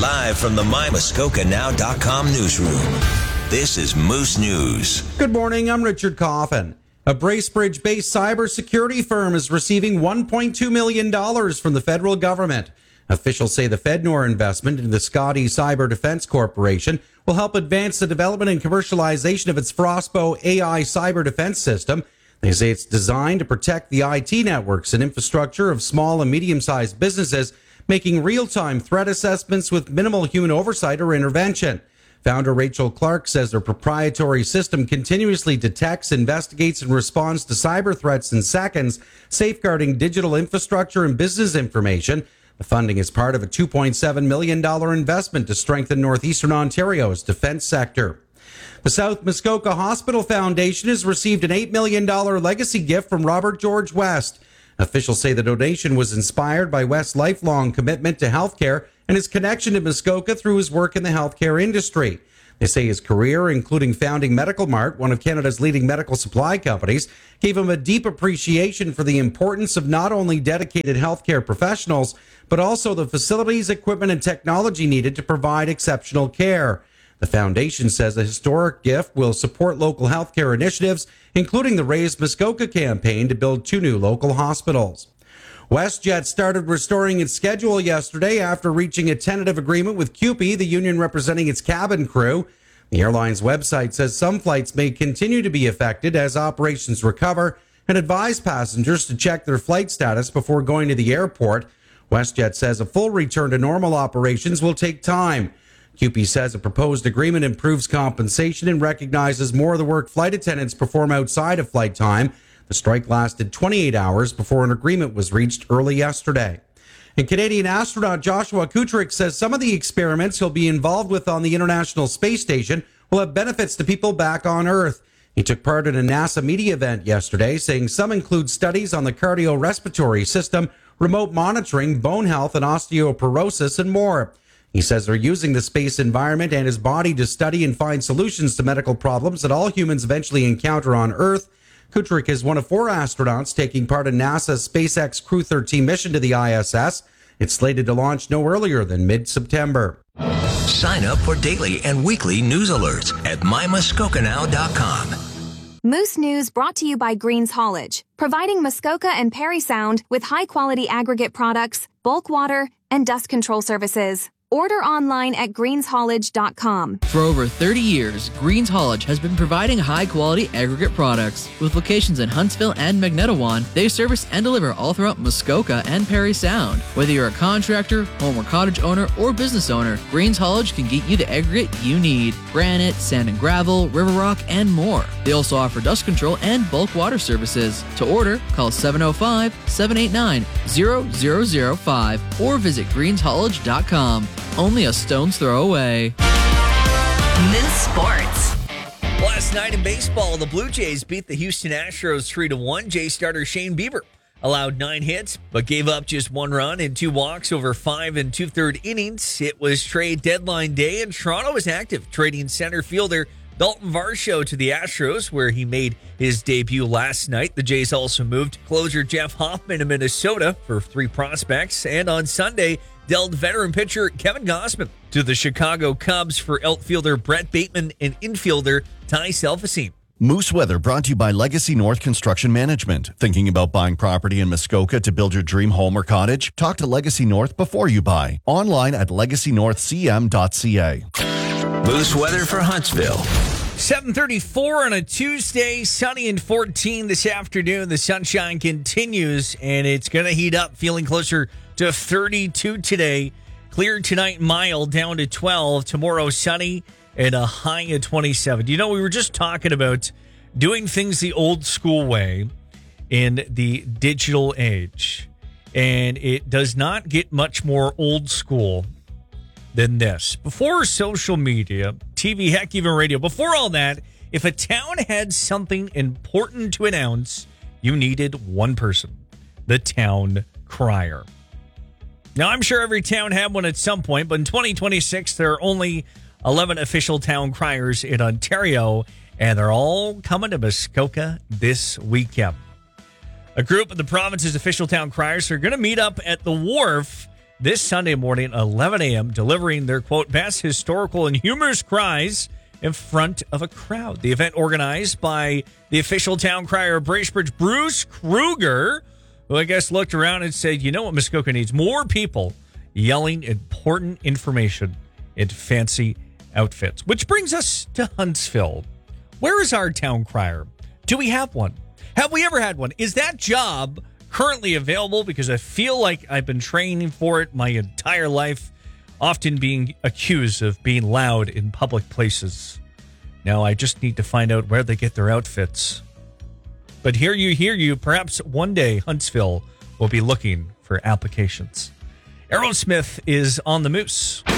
Live from the MyMuskokaNow.com newsroom, this is Moose News. Good morning, I'm Richard Coffin. A Bracebridge-based cybersecurity firm is receiving $1.2 million from the federal government. Officials say the Fednor investment into the Scotty Cyber Defense Corporation will help advance the development and commercialization of its Frostbow AI cyber defense system. They say it's designed to protect the IT networks and infrastructure of small and medium-sized businesses, making real-time threat assessments with minimal human oversight or intervention. Founder Rachel Clark says their proprietary system continuously detects, investigates, and responds to cyber threats in seconds, safeguarding digital infrastructure and business information. The funding is part of a $2.7 million investment to strengthen Northeastern Ontario's defense sector. The South Muskoka Hospital Foundation has received an $8 million legacy gift from Robert George West. Officials say the donation was inspired by West's lifelong commitment to healthcare and his connection to Muskoka through his work in the healthcare industry. They say his career, including founding Medical Mart, one of Canada's leading medical supply companies, gave him a deep appreciation for the importance of not only dedicated healthcare professionals, but also the facilities, equipment, and technology needed to provide exceptional care. The foundation says a historic gift will support local healthcare initiatives, including the Raise Muskoka campaign to build 2 new local hospitals. WestJet started restoring its schedule yesterday after reaching a tentative agreement with CUPE, the union representing its cabin crew. The airline's website says some flights may continue to be affected as operations recover and advise passengers to check their flight status before going to the airport. WestJet says a full return to normal operations will take time. CUPE says a proposed agreement improves compensation and recognizes more of the work flight attendants perform outside of flight time. The strike lasted 28 hours before an agreement was reached early yesterday. And Canadian astronaut Joshua Kutrick says some of the experiments he'll be involved with on the International Space Station will have benefits to people back on Earth. He took part in a NASA media event yesterday, saying some include studies on the cardiorespiratory system, remote monitoring, bone health, and osteoporosis, and more. He says they're using the space environment and his body to study and find solutions to medical problems that all humans eventually encounter on Earth. Kutrick is one of 4 astronauts taking part in NASA's SpaceX Crew 13 mission to the ISS. It's slated to launch no earlier than mid-September. Sign up for daily and weekly news alerts at MyMuskokaNow.com. Moose News brought to you by Greens Haulage, providing Muskoka and Parry Sound with high-quality aggregate products, bulk water, and dust control services. Order online at greenshaulage.com. For over 30 years, Greens Haulage has been providing high-quality aggregate products. With locations in Huntsville and Magnetawan, they service and deliver all throughout Muskoka and Parry Sound. Whether you're a contractor, home or cottage owner, or business owner, Greens Haulage can get you the aggregate you need. Granite, sand and gravel, river rock, and more. They also offer dust control and bulk water services. To order, call 705-789-0005 or visit greenshaulage.com. Only a stone's throw away. Moose Sports. Last night in baseball, the Blue Jays beat the Houston Astros 3-1. Jay starter Shane Bieber allowed 9 hits, but gave up just 1 run and 2 walks over 5 2/3 innings. It was trade deadline day, and Toronto was active, trading center fielder Dalton Varsho to the Astros, where he made his debut last night. The Jays also moved closer Jeff Hoffman to Minnesota for 3 prospects, and on Sunday, dealt veteran pitcher Kevin Gausman to the Chicago Cubs for outfielder Brett Bateman and infielder Ty Selfasine. Moose Weather brought to you by Legacy North Construction Management. Thinking about buying property in Muskoka to build your dream home or cottage? Talk to Legacy North before you buy. Online at legacynorthcm.ca. Moose Weather for Huntsville. 7:34 on a Tuesday, sunny and 14 this afternoon. The sunshine continues, and it's going to heat up, feeling closer to 32 today. Clear tonight, mild, down to 12. Tomorrow, sunny and a high of 27. You know, we were just talking about doing things the old school way in the digital age, and it does not get much more old school than this. Before social media, TV, heck, even radio, before all that, if a town had something important to announce, you needed one person, the town crier. Now, I'm sure every town had one at some point, but in 2026, there are only 11 official town criers in Ontario, and they're all coming to Muskoka this weekend. A group of the province's official town criers are going to meet up at the Wharf this Sunday morning at 11 a.m., delivering their, quote, best historical and humorous cries in front of a crowd. The event organized by the official town crier of Bracebridge, Bruce Kruger, who I guess looked around and said, you know what Muskoka needs? More people yelling important information in fancy outfits. Which brings us to Huntsville. Where is our town crier? Do we have one? Have we ever had one? Is that job currently available? Because I feel like I've been training for it my entire life, often being accused of being loud in public places. Now I just need to find out where they get their outfits. But hear you, perhaps one day Huntsville will be looking for applications. Aerosmith is on the Moose.